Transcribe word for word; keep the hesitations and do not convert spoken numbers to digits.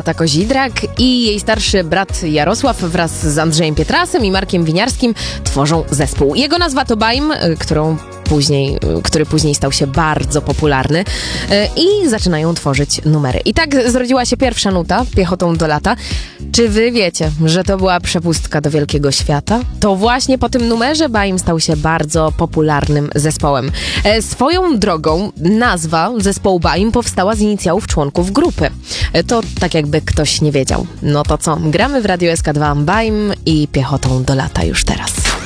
Beata Kozidrak i jej starszy brat Jarosław wraz z Andrzejem Pietrasem i Markiem Winiarskim tworzą zespół. Jego nazwa to Baim, którą później, który później stał się bardzo popularny i zaczynają tworzyć numery. I tak zrodziła się pierwsza nuta, Piechotą do lata. Czy wy wiecie, że to była przepustka do wielkiego świata? To właśnie po tym numerze Baim stał się bardzo popularnym zespołem. E, swoją drogą nazwa zespołu Baim powstała z inicjałów członków grupy. E, to tak jakby ktoś nie wiedział. No to co? Gramy w Radio S K dwa Baim i Piechotą do lata już teraz.